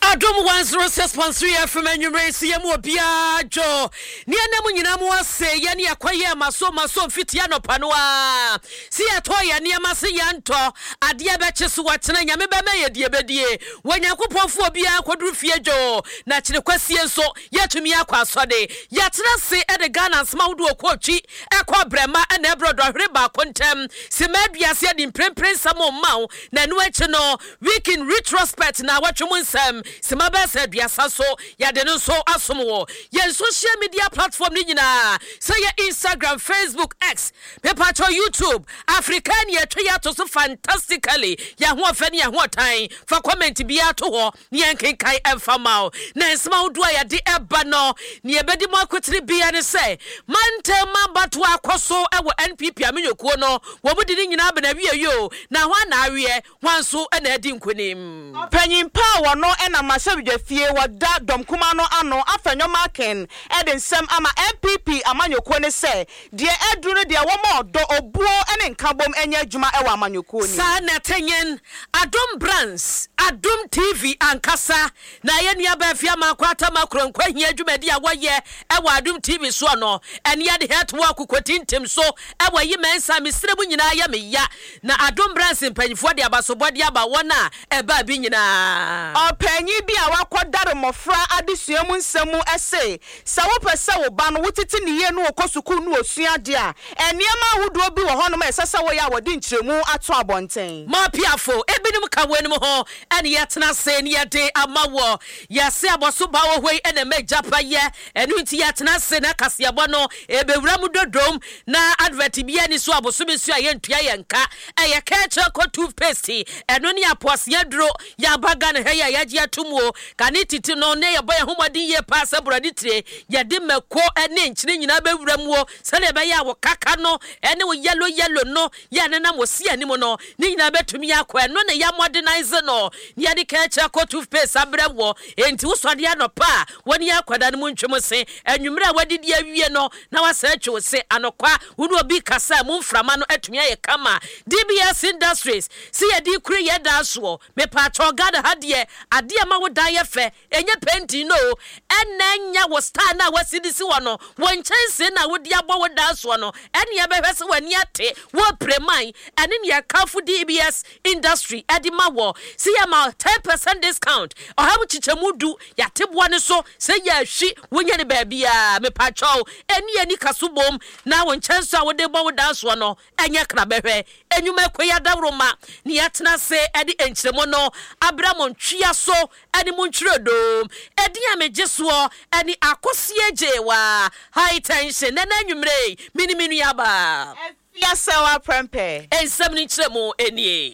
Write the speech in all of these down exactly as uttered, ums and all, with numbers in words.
Adom one oh six point three F M enyumresi yemu obiajo ni anamu nyina mu ase ye ne akwaye maso maso fitia no panoa si atoya ne amase yanto ade abeche watena nyame be meye die bedie wanyankopofo obia kwaduru fiejo na kire kwasie nso yetumi akwa asode yatena se ede Ghana smawdu okotwi ekwa brema na ebrodo hwere ba kontem se maduase de mprempren samo maw na no eche no week in retrospect na watwum nsem Simabese biasa so ya de no so asomo ye social media platform ni nyina say ye Instagram, Facebook, X, paper to YouTube, African ye twa to so fantastically ya ho afa ne ya ho tan fa comment bia to ho ne enkenkai emfa maw na nsema do ya de eba no ne ebedi mo akotire bia ne say mantema bato akoso ewo N P P amenyokuo no wo budi ni nyina ba na wie yo na ho na awie wanso na adi nkonim panyin pa wo no na mashabije fie wada dom kuma no ano afenyo maken edensem ama N P P amanyoko ne se de eduru de wo mo do obuo ene nkabom enya adwuma ewa amanyoko ni sa na tenyen Adom Brands Adom T V ankasa na ye nua ba fia makwata makronkwa hia adwumadi awoye ewa Adom T V so no ene ye de het wo akokotintim so ewa yi mensa misremu nyina ya meya na Adom Brands mpanyifo de abasobode aba wona eba bi nyina opanyi bi a wakodare mofra adesuamu nsemu ese sa wo pese wo ba no wotiti ne ye no okosuku no osua de a eniema hudo bi wo hono ma esese wo ya wodi nkyeremu ato abonten ma piafo ebinim ka wenum ho ene yetena se ne yede amawo yase aboso ba wo hoi ene majapa ye enu nti yetena se na kaseabo no ebewura mu dodom na advert bi ani so aboso besu a yentua yenka eye ketchup ko toothpaste enu ne apose yedro ya baga ne heya yaji atumo kani titi no ne ye boy homodin ye pass bradi tire ye de meko ene nkyire nyina bewura mu se ne be ya wo kaka no ene wo yellow yellow no ya ne na mo si ani mo no ni nyina betumi akwa eno ne ya modernize no ye de ketchup ko toothpaste abrewo enti wo so de anopa woni akwada ne mu ntwem se enwumra wadidi awie no na wasa atwo se anokwa wo no obi kasa mu mframa no atumi aye kama D B S Industries si ye di kure ye da so me pa chogada hade ade ama wo dan ye fe enye penti no enenya wo star na wasidisi wo no won chense na wo di abo wo dan so no ene ye behwese wani ate wo preman ene ne ya kafu D B S Industry edi ma wo si ya ma ten percent discount o ha mu chichemudu ya tebo ne so se ya hwi wonya ne ba bia me pa chow ene ye ni kasubom na won chense a wo de bo wo dan so no enye kra behwe enyuma koya dawroma ne yatena se edi enchiremo no abramon twia so eni munchirodom edi amejeso eni akosie jewa high tension na nanwumre mini minu yaba efia sewa prempe ensem ni chiremo eni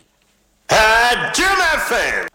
Adom F M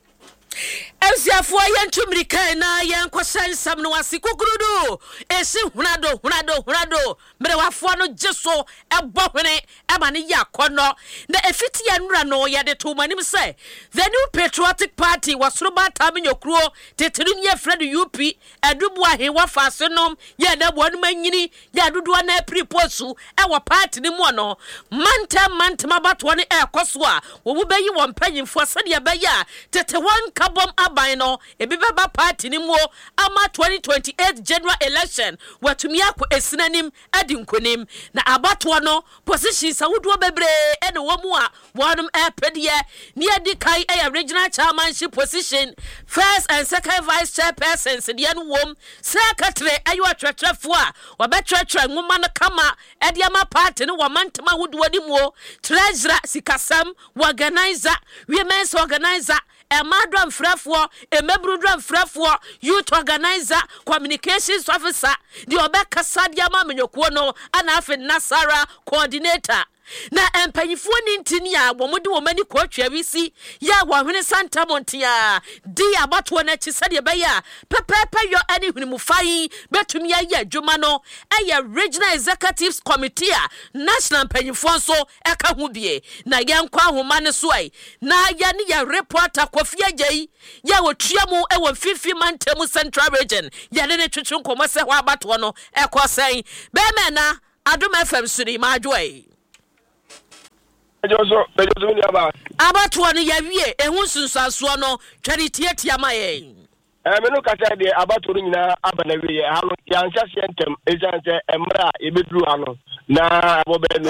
Elsiafo yentumri kai na yenkwashan sam no asikukurudu esi hunado hunado hunado mere wafo no jeso ebo hwene eba ne yakono na efiti ya nura no yade to manim say the new patriotic party wasroba tamenyokro tetiri nye Fred U P edubu ahe wafa senom ye na bonu manyini ya dodo na preposu ewo party ni mu no manta manta mabato ne ekoso a wo bu bayi wo mpanyimfo sade ya baya tete wan kabom aban no ebibeba party ni mu ama twenty twenty-eight general election watumi akọ esinanim adi nkonim na abato no position sawudo bebre ene wo mu a wonum epedie ne adi kai e regional chairmanship position first and second vice chairpersons de an wom secretary ayo atwetwefo a obetwetwe nwoma no kama edi ama party no wamantama wudo di mu treasurer sikasam organizer women's organizer Emadram Frefo, Emebrodram Frefo, youth organizer, communications officer, the Obeka Sadia Mamenyokuono, and Afin Nasara coordinator. Na empanyifo ni ntinia bomodi wo mani kwatwa wisi ya wahwene Santa Montia di abato na chisade be ya pepepe yo ani hunimu fai betumi ya adwuma no eye regional executives committee national empanyifo so eka ho bie na yenkwa ahoma ne so ai na ya ne ya reporter Kofi Agye ya wotua mu e wo fifi mantemu central region ya ne ne twetwe nkomo se ho abato no ekosen be me na Adom F M suri ma adwoe Bejoso, Bejoso, Yaba. About one year, a Wunsun Sassuano, Charity Maye. I mean, look at the about Turina Abanavi, how young Jacientum is a Mra, Ibidruano. Na bobe no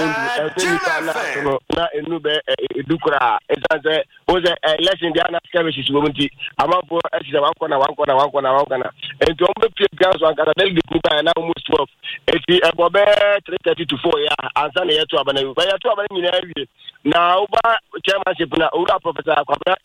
na na enube dukura esanze oze election dia na services womunti amampo extra one corner one corner one corner one corner enti on be pie gas one corner delegate ni ba na almost twelve enti e bobe three thirty to four ya ansa na yeto abana ba yeto abana nyina awie na oba chairmanship na ura professor Kwabena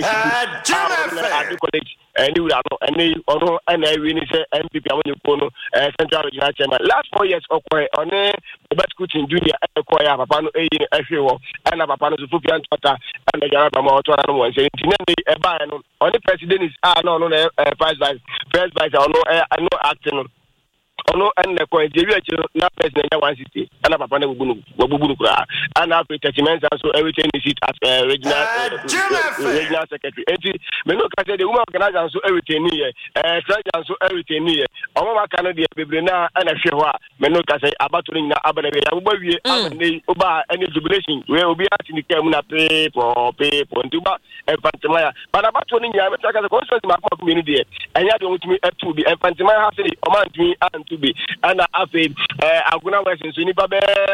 at college and you know and ono and awie ni say M P P amon ko no central regional chairman last four years okwe on Kutin Junior Equia Papa no Ayin Eshiwo and Papa no Fufian Tata and the Yaraba Motor and saying a ban on the president is ah no no first vice first vice or no I know acting ono and the coin na president one city and Papa no Bubunu and after thirty minutes and so everything is it as a regional regional secretary. Me no ka say the woman organize so everything here eh treasure so everything here omo maka no de bebre na na hwe ho a me no ka say abato ni na abana be ya wo wie amane oba any jubilation we obi atini kam na people people ntuba infantima ya but abato ni nya me ka say constituency ma ko mi ni de enya de wotumi atu bi infantima ha say o man tumi antu bi ana afi eh aguna wesin so ni ba be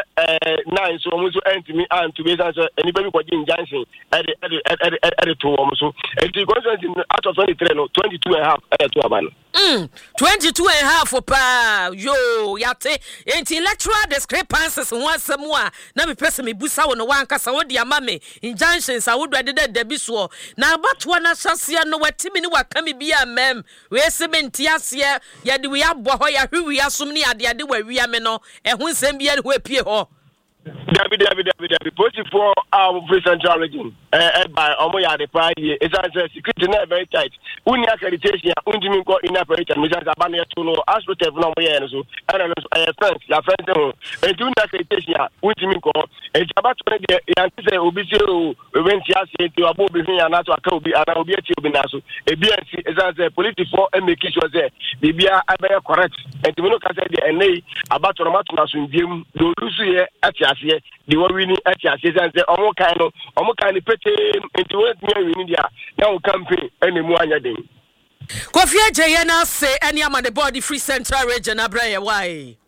eh nine so mo so entimi antu bi san so eni ba bi ko jin jansen e de e de e de to wo so enti constituency out of twenty-three no twenty-two and a half e to abana mm twenty-two and a half pa yo yate enti electoral discrepancies once more na me pese me busa wo no wan kasa wo de ama me injunctions a wo do de de bi so na abatwa na hyase no watimi ni wakame bi amem we se menti ase ya de we abɔ hɔ ya hwi asom ni ade ade wa wi ame no ehun sem bi ya ho apie hɔ David David David David positive for our free central region eh by omo ya de pa ye e say security na very tight uni accreditation undimi ko ina operation me say abana to no astroturf no mo ye no so and no eh friends la friends no e do uni accreditation undimi ko e jaba to de ya say obi say o event ya say to abo bi hin ya na to aka obi ana obi ati obi na so e B N C e say positive for e make sure say bibia abaya correct e do no ka say de enei abato no mato na so ndiem do lusu ye ati the one at your season, the Omo kind of Omo kind of petty into what we need now campaign any more day. Kofi Jayana say any am the body free central region abraya why?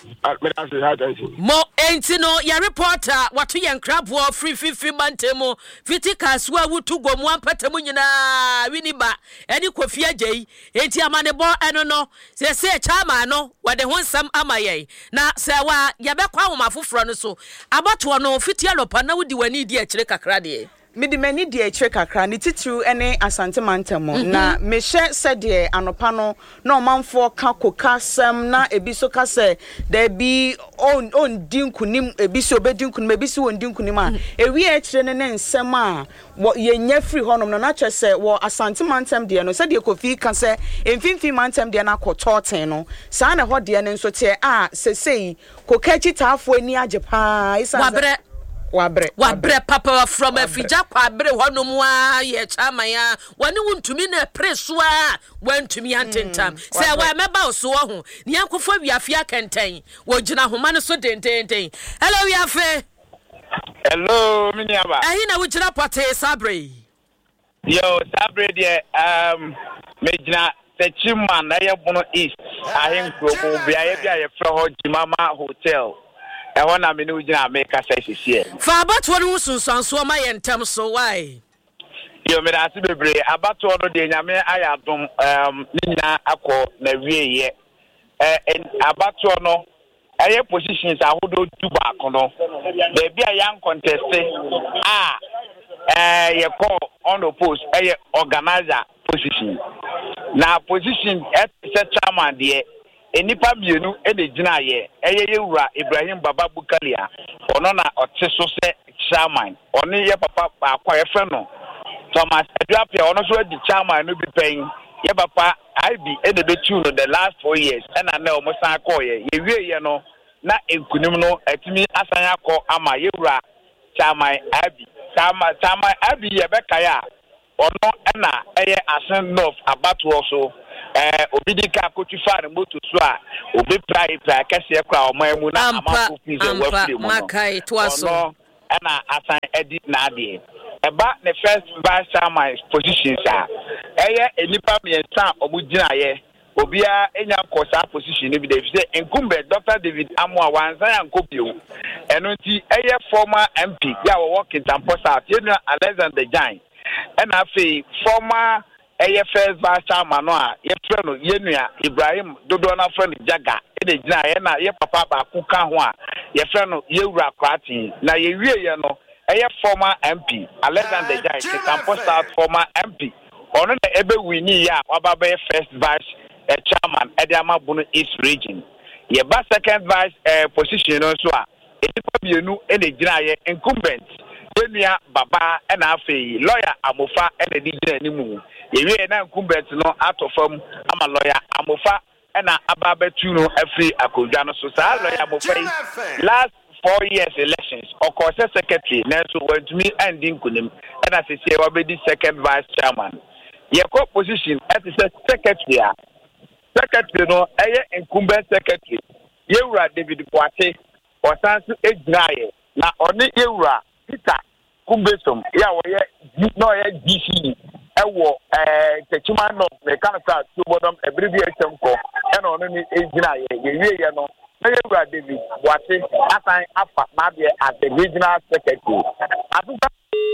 Mo entino ya reporter watu ya nkrabo free fifi mantemo fiti kaswa wutu go mu ampatemu nyina winiba eni Kofi Jay enti amane bo eno no se se chama no wade ho nsam amaye na se wa ya bekwa homafoforo no so abato no fiti alopa na wudi wani di akire kakra de Midi many dear check akra ni titru ene asante mantemo na mehye sede anopa no na omanfo ka kokasem na ebiso ka se there be on on dinkunim ebiso obedinkunim ebiso on dinkunim a ewi e kire ne ne nsem a ye nya free honom na na che se wo asante mantem de no sede Kofi ka se emfimfi mantem de na kototen no sa na ho de ne nso te a sesei kokachi taafo ani ajepa isa wabre wabre wabre papa from afija kwabre honom a ye chama ya wani wuntumi na preso a wantumi antentam say wa meba so ho ni akofo wiafia kenten wo gina homa no so dententen hello wiafe hello miniaba ahi na wo gina pote sabre yo sabre de um me gina techima na ye bono east ahin krobo bia ye bia ye fra ho Jimama hotel I want to know you make a say here. For about one who soon so my entam so why? You may ask me bre about one of the Yame I have um Nina Ako Nevi eh and about one I positions I would do back on there be a young contestant ah eh you call on the post a organizer position. Now position at chairman there. Enipa bienu e de gina ye eye yewura Ibrahim Baba Bukalia ono na ote so se chairman oni ye papa akwa ye fe no Thomas Aduapia ono so di chairman no bi pen ye papa I B e de betu no the last four years and na o mo san call ye ye wie ye no na enkunim no atimi asan akọ ama yewura chairman I B chairman chairman I B ye be kaya ono na eye asan north abato so eh obidika kotufa ne moto so a obi prai prai kase kwa omamu na amako pizza wa free mo makai to aso ɛna asan ɛdi n'adeɛ ɛba ne first vice chairman positions a ɛyɛ enipa mmiɛnsa a ɔmo gyinaeɛ obia enya kosa position no bi de say incumbent Doctor David Amoa wansan yankopio eno nti eye former M P ya wo work in Tampa South you Alexander Jain and afi former eye first vice chairman no a ye friend yenua Ibrahim Dodo na friend Jaga e de gina ye na ye papa ba ku ka ho a ye friend no ye wura kwati na ye wie ye no eye former M P Alexander Jain in Tampa South former M P ono na ebe wini ya wababa first vice a chairman Ediama Bunu East region. Ye ba second vice uh, position also a enipa bienu e de gina ye incumbent. Yenua baba e na afei lawyer Amofa e de gina animu. Ye wie na incumbent no atofam ama lawyer Amofa e na ababetu no afri akodwa no so sa lawyer Amofa last four years elections or course secretary na so went me ending kunim e na sese wa be di second vice chairman. Ye ko position as the secretary secretary no eye incumbent secretary Yewura David Boate osanso ejinaye na oni Yewura Peter Kumbesom ya wo ye no ye G C ewo eh techuma no me kanasa tubodom ebribi etemko e na oni ejinaye ye wie ye no Yewura David Boate asan afa na be as the regional secretary atuka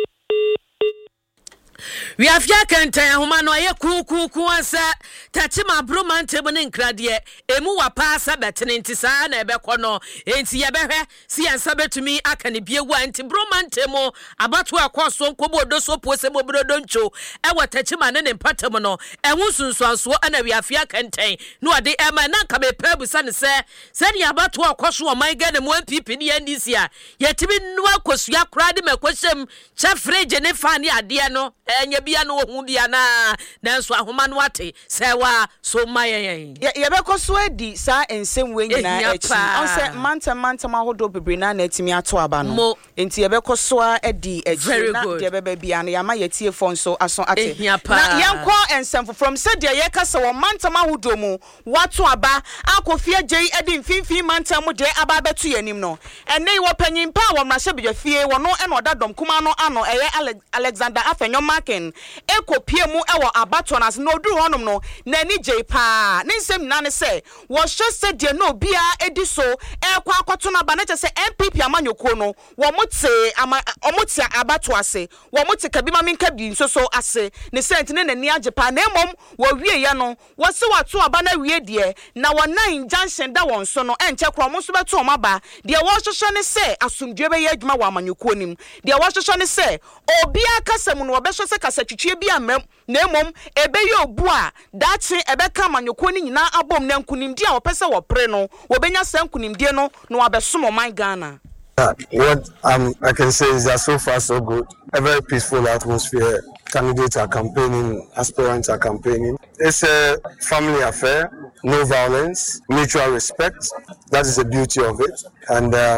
we have ya kenten homa no aye kuku ku ansa tachima broman table ne nkrade emu wa paasa betene ntisa na ebekọ no enti ye behwe si ansa betumi aka ne biewu anti broman table abato akoso nkobo odoso pose bobrodo ncho e wa tachima ne ne patam no ehun sunsuanso ana we have ya kenten no ade e ma na ka be pebu sane se se ne abato akoso o man ga ne mo N P P ne ndisi a yetimi no akosu akra de makohyem chefreje ne fani ade no enye bia no hu bia na nanso ahoma no ate sewa so mayen ye be ko so adi sa ensem we nyina echi on se manta manta mahodo bebre na na etimi ato aba no enti ye be ko so adi echi na de be bia na yama yetie fon so aso ate na yenko ensem from said de ye kasa wo manta mahodo mu wato aba akofie gei edi mfimfi manta mu de aba betu yanim no ene wo panyimpa wo mrahye bejafie wo no eno dadom kuma no ano eye Alexander Afenyoma Ken ekopie mu ewo abato na no du honom no na ni je pa ne nsem na ne se wo hye se de no bia edi so ekwa akoto na ba na che se M P P amanyoko no wo mote omote abato ase wo mote kabima minka bi nso so ase ne sent ne na ni age pa na emom wo wie ye no wo se wato aba na wie de na wo nine junction da won so no enche kro mo so beto omaba de wo hye ne se asumdwe be ye adwuma wo amanyoko nim de wo hye ne se obia kasam no obeso se kasa twitwe bia mem na emom ebe ye obu a dachi ebeka amanyoko ni nyina abom na nkunimdi a opese wo pre no wo benya sa nkunimdi no no abesom man Ghana. Uh, what um, I can say is that so far so good. A very peaceful atmosphere. Candidates are campaigning, aspirants are campaigning. It's a family affair, no violence, mutual respect. That is the beauty of it. And uh,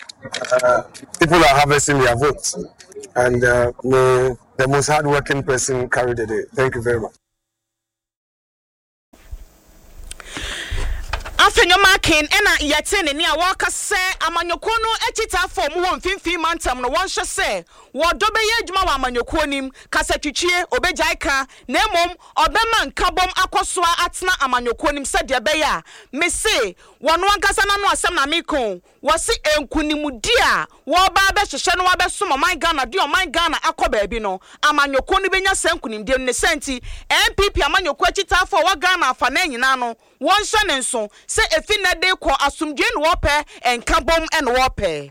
uh, people are harvesting their votes. And uh, may the most hardworking person carry the day. Thank you very much. Afenyoma Ken ena yete ne ne a waka se amanyoko no echita form won finfin mantam no won hye se wo dobe ye adwuma wa amanyoko nim kasa twitwie obejai ka na emom obema nkabom akosoa atena amanyoko nim se de be ya me se wono ankasa na no asem na mekon wo se enkunimudi a wo ba be hyehye no wa be so man Ghana de o man Ghana akoba bi no amanyoko no benya se enkunimdi ne senti M P P amanyoko echita form wa Ghana afa na nyina no won hye ne nso se efi na de ko asumdwe no wope enkabom en wope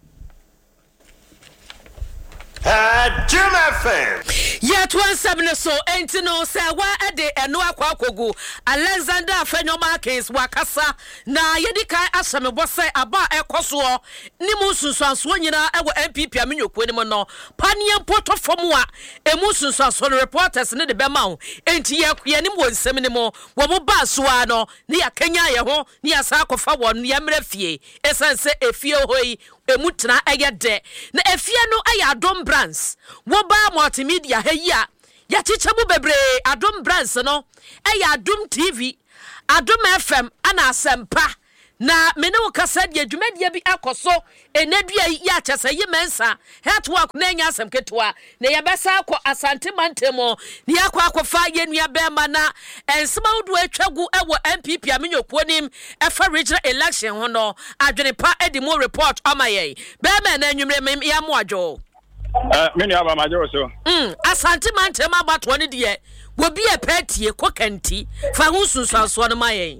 Jim F M. Yet one seven so ain't no say wa ede eno akwa kogu Alexander Afenyoma Kens wakasa na yedika asame bose aba ekoso ni mu sunsuanso nyina ewo M P P amenyoko ni mo no paniam poto fomu a emu sunsuanso reporters ne de bema ho enti ye ye ni mo nsem ni mo wo mo ba so a no ne ya kanya ye ho ne ya sa akofa won ye mra fie esanse efie hoyi emutna eyede na efie no aya adom brands wo ba multimedia heya ya chichebu bebre adom brands no aya adom T V adom F M ana asempa na me ne wo kasa de adwumadia bi akoso enadua ya kyesa yi mensa het work na nya asem ketwa na ya besa akọ asante mantemo ni akọ akọfa ye nua bema na ensema wodo atwagu ewo M P P amenyokuo nim efa regional election ho no adwene pa edi mo report amaye bema na anwumre mem ya mo adwo eh me nua ba majo so mm asante mantemo abato ne de wo bi e patie kokanti fa hu sunsanso no maye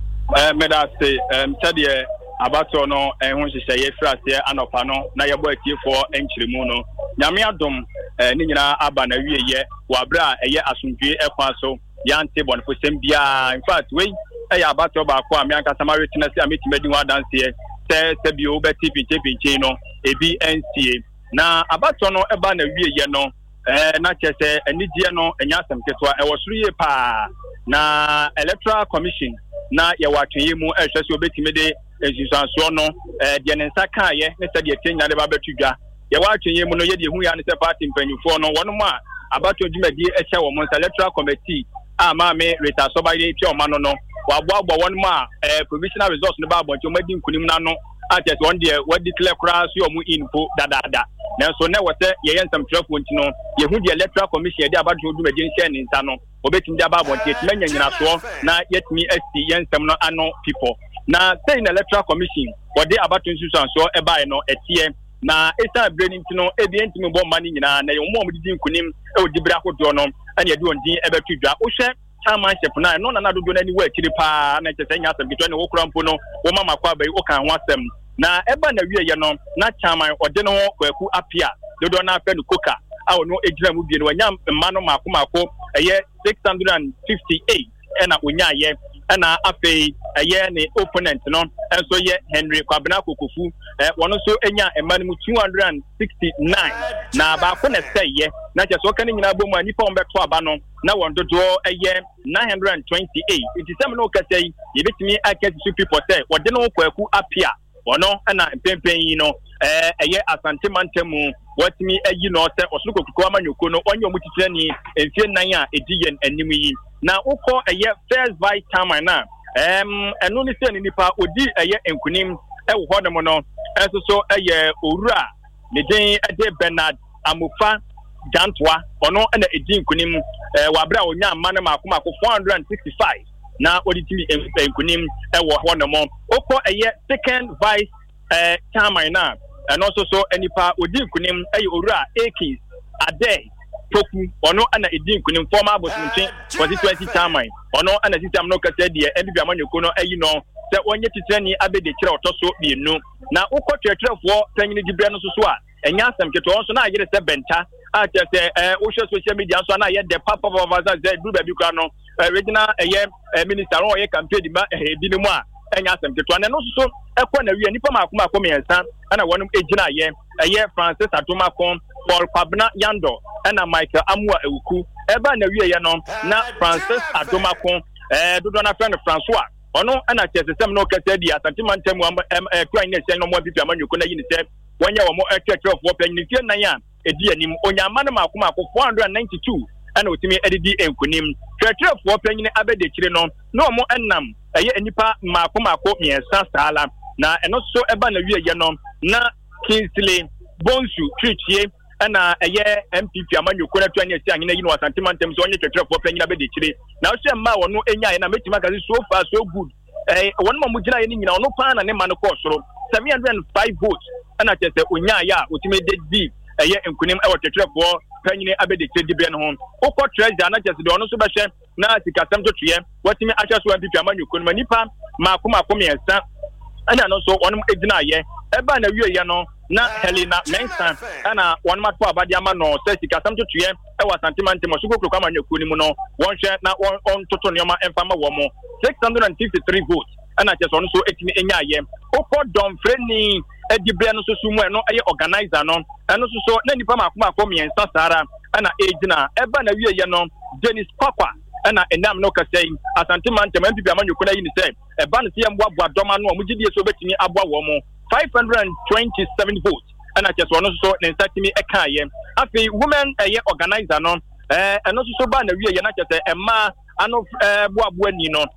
eh me da say em tade abato no ehun hyehyɛ ye frase anopa no na yɛbɔ atiefo enkyiremu no nyame adom eh ni nyina aba na wieye wa bra ɛyɛ asomdwe ɛkwa so yante bɔnfo sem bia in fact we ɛyɛ abato ba ko am yanka samare tina se ametimadi wa danse sɛ sɛ bio bɛti pinche pinche no ebi nca na abato no ɛba na wieye no eh na kyese anigye no enya asem ketwa ɛwɔ soro ye pa na electoral commission na ye watwe mu ehwɛ sɛ obetime de ensusanso no eh de ne nsa kaaye ne sɛ de tenya de ba betudwa ye watwe mu no ye de hu ya ne sɛ party mpanyufo no wɔn mu a abato dwumadi ɛhyɛ wɔ mo electoral committee a ma me reta so ba ye twa ɔma no no waboabo wɔn mu a eh provisional results no ba abɔnti ɔmadi nkunim na no a tɛs wɔn de wɔn declare kra so ɔmo info dadaada nanso ne wɔsɛ ye yɛn nsɛm trafo nti no ye hu de electoral commission ye de abato dwumadi nhyɛ ne nsa no obetim de aba abɔnti etime nya nyinaso na yetimi esti yɛn nsɛm no ano people na say in electoral commission wɔde abato nsusanso ɛbae no ɛteɛ na esa branding no ebi ntimi bɔ mani nyina na yɛn mo mo didi nkunim e odi bra kodo no ɛna yɛde wɔn din ɛbɛtu dwa wohwɛ chairmanship na no na na dodo na ni wa akiri pa na kyerɛ nya asɛm gitwa ne wo krampo no wo mama kwa bai wo kan ho asɛm na ɛba na wiye no na chairman ɔde no kwaku apia dodo na afɛ no koka a ɔno egyina mu bie no wanya mma no mako mako ɛyɛ six hundred fifty-eight ɛna onya yɛ ɛna afei ɛyɛ ne opponent no ɛnso yɛ Henry Kwabena Kokofu ɛ wɔn nso enya ɛma no mu two hundred sixty-nine na baako na sɛ yɛ na kyerɛ sɛ ɔka ne nyinaa bɔ mu a nipa wɔn bɛto aba no na wɔn dodoɔ ɛyɛ nine hundred twenty-eight nti sɛm no kɛsɛ yi yɛbɛtumi aka si people sɛ wɔde no kwaku apia ɔno ɛna mpɛmpɛn yi no ɛɛ ɛyɛ asante mantamu wɔtumi ayi no sɛ ɔsoro kokuko amanyɔko no ɔnyɛ ɔmo titire ni mfie nan a edi yɛn anim yi na wokɔ ɛyɛ first vice chairman na ɛm ɛno ne sɛ ne nipa odi ɛyɛ nkunim ɛwɔ hɔ nom no ɛnso so ɛyɛ owura ne din ɛde Bernard Amofa Jantoa ɔno ɛna edi nkunim ɛɛ wabra onya ama no mako mako four hundred sixty-five na odi timi nkunim ɛwɔ hɔ nom wokɔ ɛyɛ second vice ɛɛ chairman na ɛno nso so nipa odi nkunim ɛyɛ owura Akins Ade Toku ono ana edi nkunim former abosuntin constituency chairman ono ana system no kase de N P P amanyoko no ayi no se onye titrani abede kire otoso bienu na ukotwetrefo tanyini gibre no so so a enya asem keto onso na ayire se benta a tese eh wo social media so na ye de papa papa za ze du ba bi kwa no regional eye minister no ye campaign di ma eh bi ni mu a enya asem keto na no so so ekọ na wi nipa makoma akoma yensa ana wonum ejina ye eye Francis Atomakon Paul Kwabena Yando and Michael Amua Ewuku eba na wiye no na Francis Adomakon eh dodo na friend Francois ono ana chese sem no kase di asante mantemu eh kwan ne sen no mo pipi amanyoko na yi ne se wonya wo mo eketrefo panyin fie nan a edi anim onyama na makoma akọ four hundred ninety-two ana otimi edidi enkunim eketrefo panyin abede kire no na mo enam eye enipa makoma akọ miensa sala na eno so eba na wiye no na Kingsley Bonsu Trichie ana eye M P P amanyoko na tuanya si anyina yi no asante mantem so onye twetwefo panyin abede kire na wo ma wono enya ye na metima kazi so far so good eh wono ma mugina ye ni nyina ono pa na ne ma no ko soro seven hundred five votes ana chese onya ya otime de di eye nkunim e wo twetwefo panyin abede kire dibe no ho okọ treasure ana chese de ono so behwe na sikasem to tuye watime acha so M P P amanyoko no nipa makoma akoma yensa ana no so wono ejina ye eba na wiye no na Helena Mensa ana one match for abadiama no say sikasam to tuye e wa sentiment mo suko kro kama nyakuni mu no won hwe na on toto nyoma emfama wo mo six hundred fifty-three votes ana che so no so etimi enya ye okọ don freni edibre no so su mu e no eye organizer no eno so so na nipa makoma akọ miensa sara ana ejina eba na wiye no Dennis Papa ana enam no kasei asante mantem M P P amanyokuna yi ni se eba no se yembo aboa doma no mo gidie so betimi aboa wo mo five hundred twenty-seven votes and I just want to so me a kaye afi women a organizer no eh and also so ba na wie ye na just e ma ano eh boaboa ni no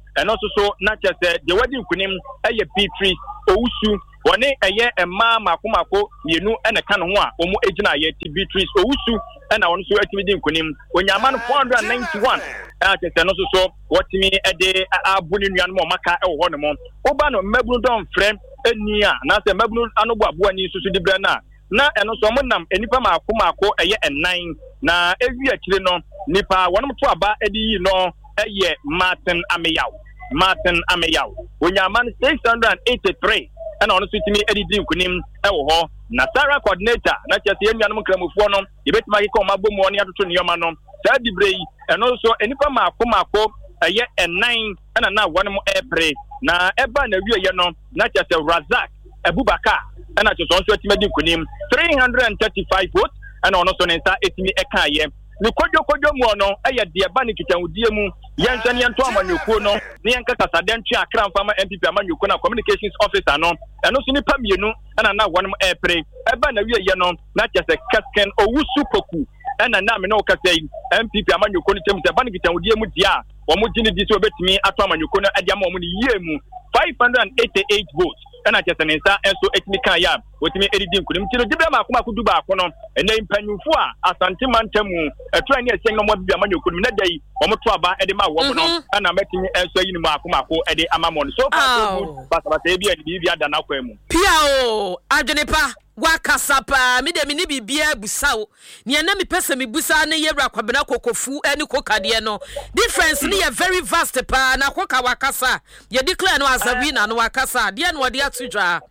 ɛno nso so na kyerɛ sɛ deɛ wadi nkunim ɛyɛ Beatrice Owusu wɔne ɛyɛ mmaa mako mako mmienu ɛna ka no ho a wɔn gyina yɛ ti Beatrice Owusu ɛna wɔn nso atumi di nkunim onyama no four hundred ninety-one ɛna kyerɛ sɛ no nso so wɔtumi ɛde abo ne nuanom a ɔmaka ɛwɔ hɔ nom woba no mmabunu dɔm frɛ ɛni a anaasɛ mmabunu anobo aboa ni nso so di brɛ no a na ɛno nso ɔmo nam nipa mako mako ɛyɛ ɛnan na ewi akyire no nipa wɔnom to aba ɛde yi no ɛyɛ Martin Ameyaw Martin Ameyaw onyama no six hundred eighty-three ɛna ɔno nso tumi ɛde di nkunim ɛwɔ hɔ na Sarah coordinator na kyerɛ sɛ yɛn nuanom nkramofoɔ no yɛbɛtumi akeka ɔmo abɔ mu ɔne atoto nneɛma no saa dibre yi ɛno nso nipa mako mako ɛyɛ ɛnan ɛna na wɔnom ɛpere na ɛba na wieyɛ no na kyerɛ sɛ Razak Abubakar ɛna kyerɛ sɛ ɔno nso atumi adi nkunim three hundred thirty-five votes ɛna ɔno nso ne nsa etumi ɛkaayɛ ne kodwo kodwo mu ɔno ɛyɛ deɛ ba ne kitawudie mu yɛnhyɛ ne yɛnto amanyɔkuo no ne yɛnka kasadɛntwe akra mfama M P P amanyɔkuo no communications officer no ɛno nso nipa mmienu ɛna na wɔnom ɛpere ɛba na wieyɛ no na kyerɛ sɛ Kesken Owusu Poku ɛna na me no kasa yi M P P amanyɔkuo no kyɛm sɛ ba ne kitawudie mu deɛ a wɔn gye ne di sɛ wɔbɛtumi ato amanyɔkuo no ɛde ama wɔn ne yie mu five hundred eighty-eight votes ɛna kyerɛ sɛ ne nsa nso etumi kan yɛ a wɔtumi edidi nkunim nti no gye bɛrɛ maako maako du baako no ɛnɛ mpanyinfo a asante mantam mu ɛtura ne ɛsɛn no mo bi amanyɔkuo no ne da yi wɔn to aba ɛde ma wɔn no ɛna mɛtumi nso yi ne maako maako ɛde ama wɔn so far so good basabasa ebi ɛde bibi ada n'akwan mu. pia o adwene pa wakasa pa me de me ni bibia busa o ne na me pese me busa ne yewra kwabena kokofu ene kokade no difference ne ye very vast pa na koka wakasa ye declare no asabi na no wakasa de no de atudwa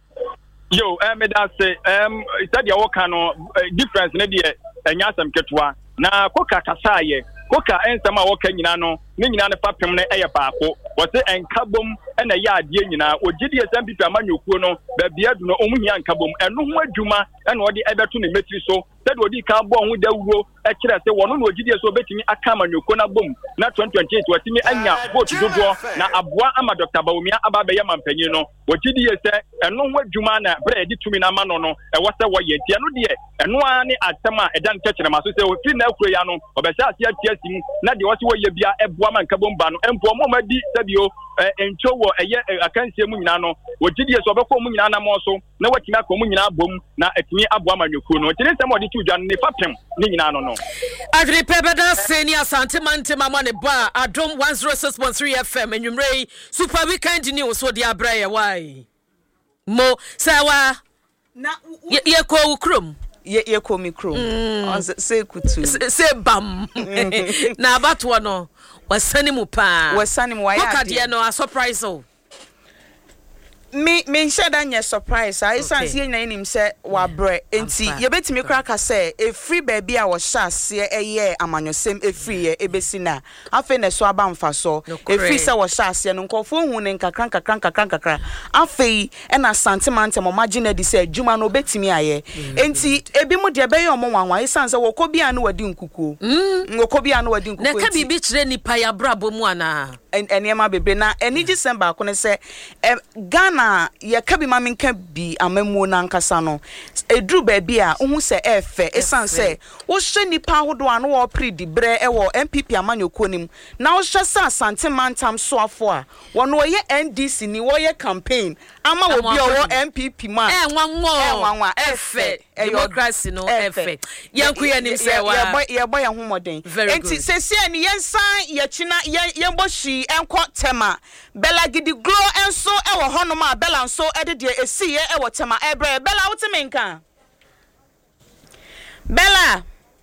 yo eh me da say um study woka no difference ne de enya asam ketwa na koka kasa ye koka ensam a woka nyina no ne nyina ne papem ne eye baako wote enkabom ena ya ade nyina ogidi S M P P amanyokuo no ba bia du no omuhia enkabom eno ho adwuma ena odi ebeto ne metri so sede odi ka bo ho dawuro e kire se wono no ogidi so betimi aka amanyokuo na bom na twenty twenty-eight watimi anya vote dodo na aboa ama Doctor Bawumia aba be yampanyin no ogidi se eno ho adwuma na bre edi tumi na ma no no e wo se wo ye tie no de eno a ne atema edan kekere ma so se ofi na akuro ya no obesa ase atia sim na de wo se wo ye bia eboa man kabom ba no empo mo ma di sabio encho wo eye akansie mu nyina no ogidi so obekọ mu nyina na mo so na watimi akọ mu nyina bom na atimi aboa manyokuo no tini sem odi tudwa ne fapem ne nyina no no Agri Pebeda Senior Santimante mama ne ba Adom one oh six point three F M enwumrei super weekend news so dia braye why mo sawa na ye ko ukrum ye ye ko mi krom on say kutu say bam na abato no wasani mu pa wasani mu waya kokade no a surprise o me me share that your surprise I sense ye nyina nim say wa bre enti ye betimi kra ka say e free baby a wo hyase eye amanyosem e free ye ebesi na afi ne so aba mfa so e free say wo hyase no nkofo hu ne nkakran kakran kakran kakra afi e na santimante mo magina di say adwuma no betimi aye enti ebi mu de be ye omo wanwan sense wo ko bia na wadi nkukuo mm wo ko bia na wadi nkukuo na ka bibi kire nipa ya brabo mu ana enema bebre na eni December ko ne say Ghana na ye ka bi ma menka bi amamuo na nkasa no edru ba bia ohu se efe esan se wo hye nipa hodo ano wo predi bre e wo M P P amanyokuo nim na wo hye sa santimantam so afo a wono ye N D C ni wo ye campaign ama wo bi wo M P P ma eh nwanwo eh nwanwa efe democracy no efe yanku ye nim se wa ye boy ye boy ahomoden enti se se ni yensan ye china ye boshi enko tema belagidi glow enso e wo hono ma Bella nso ede de esi ye e wo tema ebre Bella wotime nka Bella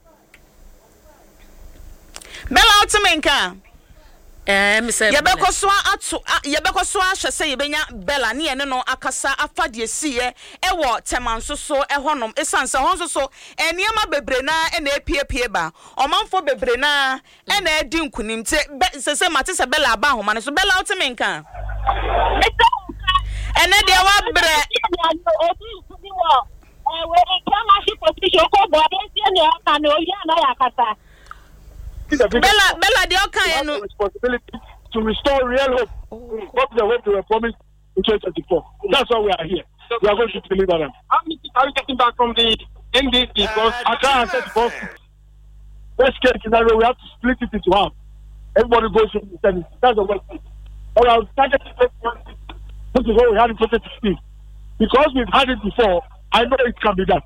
Bella wotime nka eh me say ye bekoso atu ye bekoso ahwe se ye benya Bella ne ye ne no akasa afade esi ye e wo tema nso so e honom esanse hon so so eniema bebre na e na epiepie ba omanfo bebre na e na edi nkunim te se se mate se Bella ba homa ne so Bella wotime nka ene de wa bre obi kudi wo eh we kama shi position ko bo de se ne aka no ya na ya kasa Bella Bella de oka no responsibility to restore real hope what the hope they were promised in twenty twenty-four. That's why we are here. We are going to deliver them. How many people are you getting back from the N D C? Because I can't set both. Worst case scenario, we have to split it into half. Everybody goes to the service. That's the worst case. or I'll target it. This is what we had in twenty sixteen. Because we've had it before, I know it can be done.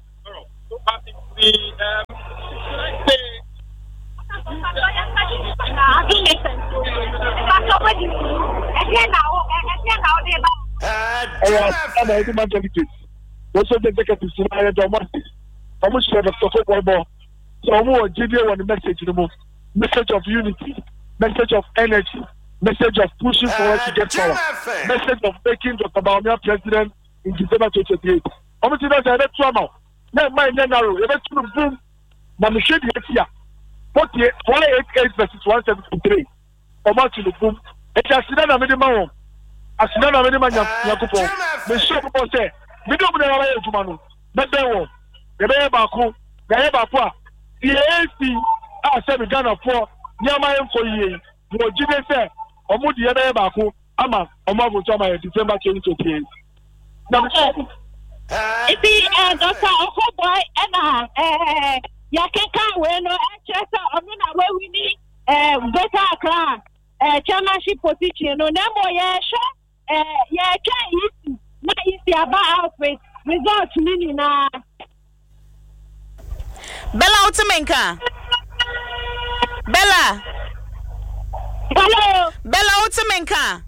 Also, the executive scenario, the money. I'm sure the football. So, I'm going to give you one message, message of unity, message of energy, message of pushing forward to get power, message of making Doctor Bawumia president in December twenty twenty-eight. I'm going to say that's trauma. Now, my narrow, if it's to boom, but we should get here. forty-eight eight versus one seventy-three. I'm going to boom. It's a Sinan Amidimao. A Sinan Amidimao Yakupo. The shop say, we don't know where to Manu. But they won't. The Baku, the Bakwa, the A C, I said, we got a four. Yama for ye. You didn't say, or would the other Baku, Ama, or Mavu Tama, December twenty twenty-eight. Now, if he uh, Doctor Okoboy and uh, Yakeka, when no access of where we need uh, better class, uh, chairmanship position, no more, yeah, sure, uh, yeah, can not easy about with results, meaning, uh, Bella Utimenka. Bella. Hello. Bella Utimenka.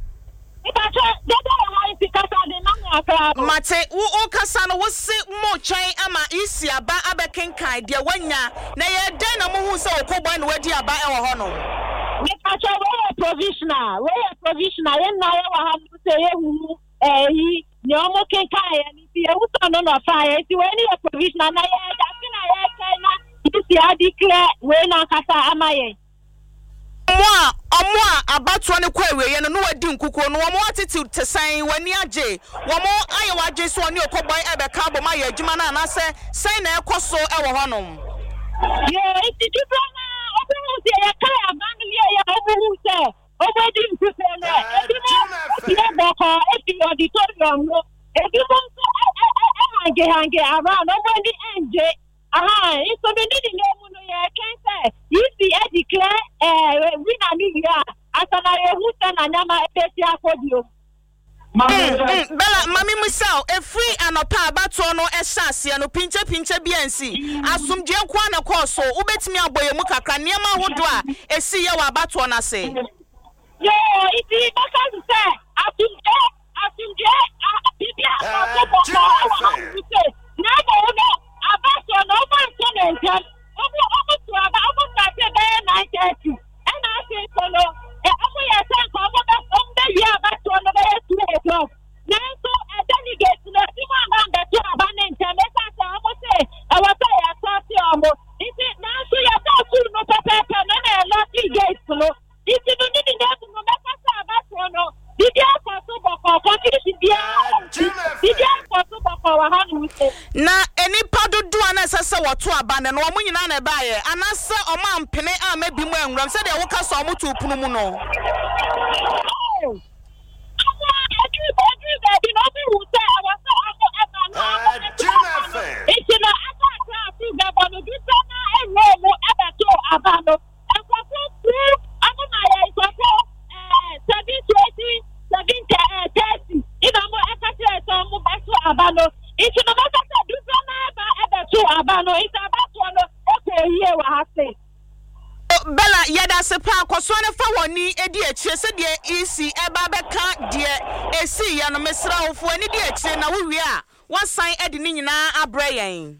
Mate, wo o kasa no wo se mo twen ama isi aba abekenkan de wanya na ye den na mo hu se okobo na wadi aba e wo ho no. Me kacho we provisional, we provisional ye na ye wa ha se ye hu eh yi ni omo kenkan ye ni ti e wu so no no fa ye ti we ni provisional na ye da ti na ye kai na isi a declare we na kasa ama ye. Mwa omwa abatwa ne kwawe ye no no wadi nkuko no omo attitude tesan wani age womo aye waje so oni okoboy ebe ka bo ma ye adwuma na na se sen na ekoso e wo honom ye ti dubra na obo se ye kai abanu ye ye obo se obo di nkuko na ebi mo ti e boko e ti auditorium no ebi mo so hange hange around obo di enje aha so be need no mu no ye kan say if the declare eh we na ni ya asana ye hu ta na nyama ebesi akodio Bella mami musao e free anopa abato no e hyase no pinche pinche biansi asomdwe kwa na koso ubetimi aboye mu kakra niam ahodo a esi ye wa abato na se yo iti baka say asomdwe asomdwe bibia akobo ko na go no abato no ma so na ntam obo obo to aba obo ta be nine thirty and I say so no e obo ya say ko obo ba ombe ya abato no be two o'clock na so e delegate no ti ma ba be to aba na ntam e sa sa obo say e wa say ya so ti omo iti na so ya so su no pepe pe no na lucky gate no iti no ni na no be sa abato no bibia ko so boko ko ti bibia bibia ko so boko wa ha no na eni padodo ana sese woto abane no omo nyina na baaye anase oma mpene a mabi mu enwram se de wo ka so omo to punu mu no Abano, it's no matter do na eba to abano, it's about no okay here we have say. Bella yada se pa kwaso ne fa woni edi achie se de isi eba beka de esi ya no mesra hofo ani de achie na wo wi a wasan edi ni nyina abrayen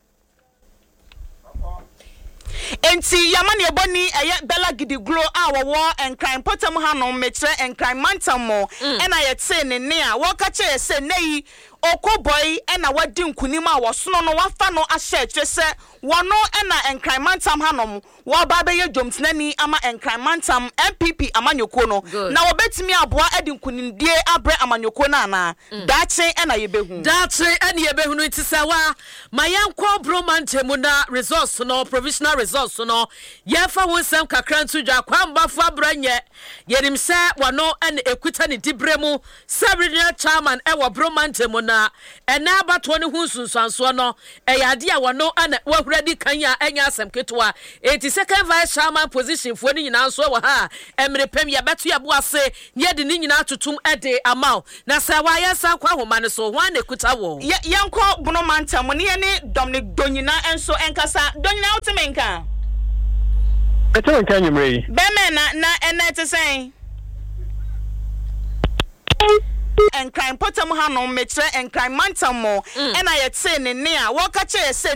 enti yamane eboni eye Bella gidiglo a wo wo enkran potam hanom mekire enkran mantam mo e na ye te ne ne a wo ka che se nei Okoboy ena wadi nkunim a wosono no wafa no ahye kire se wono ena enkran mantam hanom wo ba be ye dwomtenani ama enkran mantam M P P amanyoko no na wobetimi aboa edi nkunimdie abre amanyoko na ana dache ena yebehu dache ena yebehu no itisawa mayankwo bromantemu na resource no provisional resource no yefa wonsam kakra ntudwa kwambafo abranye yerim se wono ena ekuta ne dibremu Sabrina chairman e wo bromantemu na nyinaa ɛna abato ne hu sunsanso no ɛyade a wono ana wahuradi kan ya anya asem ketwa eti second vice chairman position fo ne nyinaa so wɔ ha emre pem ya beto ya bo ase ye de ne nyinaa tutum ɛde amaw na sɛ wa ya sa kwa homa ne so ho ana kuta wo yankɔ bono mantam ne ne Dominic Donyina enso enkasa Donyina wotemenka Eto nka nyumre beme na na ene te sen en crime potam hanom metre en crime mantam mo ena ye te ne ne a wo ka che